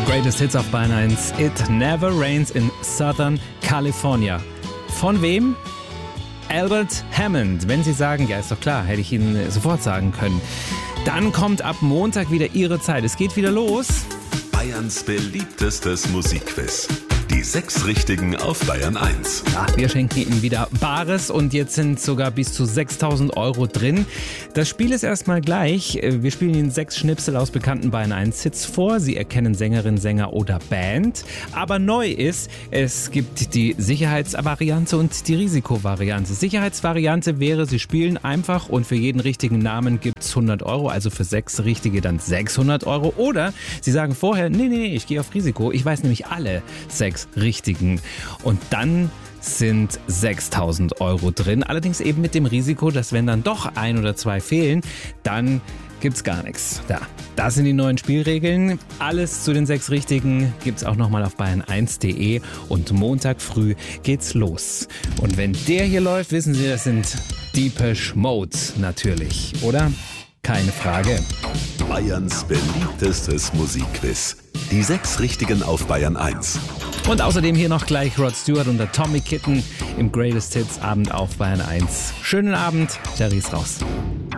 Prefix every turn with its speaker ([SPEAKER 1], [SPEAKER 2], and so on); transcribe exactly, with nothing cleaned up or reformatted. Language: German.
[SPEAKER 1] Greatest Hits auf Bayern eins. It Never Rains in Southern California. Von wem? Albert Hammond. Wenn Sie sagen, ja ist doch klar, hätte ich Ihnen sofort sagen können. Dann kommt ab Montag wieder Ihre Zeit. Es geht wieder los.
[SPEAKER 2] Bayerns beliebtestes Musikquiz. Die sechs Richtigen auf Bayern eins.
[SPEAKER 1] Ja, wir schenken Ihnen wieder Bares und jetzt sind sogar bis zu sechstausend Euro drin. Das Spiel ist erstmal gleich. Wir spielen Ihnen sechs Schnipsel aus bekannten Bayern eins Hits vor. Sie erkennen Sängerin, Sänger oder Band. Aber neu ist, es gibt die Sicherheitsvariante und die Risikovariante. Sicherheitsvariante wäre, Sie spielen einfach und für jeden richtigen Namen gibt es hundert Euro, also für sechs Richtige dann sechshundert Euro. Oder Sie sagen vorher, nee, nee, ich gehe auf Risiko. Ich weiß nämlich alle sechs Richtigen. Und dann sind sechstausend Euro drin. Allerdings eben mit dem Risiko, dass wenn dann doch ein oder zwei fehlen, dann gibt's gar nichts. Ja, das sind die neuen Spielregeln. Alles zu den sechs Richtigen gibt's auch nochmal auf bayern eins punkt de und Montag früh geht's los. Und wenn der hier läuft, wissen Sie, das sind Depeche Mode natürlich, oder? Keine Frage.
[SPEAKER 2] Bayerns beliebtestes Musikquiz. Die sechs Richtigen auf Bayern eins.
[SPEAKER 1] Und außerdem hier noch gleich Rod Stewart und der Tommy Kitten im Greatest Hits Abend auf Bayern eins. Schönen Abend, Jerry ist raus.